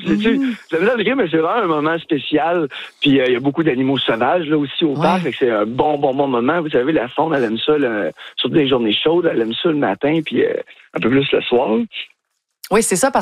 Ça veut dire, mais c'est vraiment un moment spécial. Puis il y a beaucoup d'animaux sauvages là aussi au parc. Fait que c'est un bon moment. Vous savez, la faune, elle aime ça, surtout les journées chaudes, elle aime ça le matin, puis un peu plus le soir. Oui, c'est ça, parce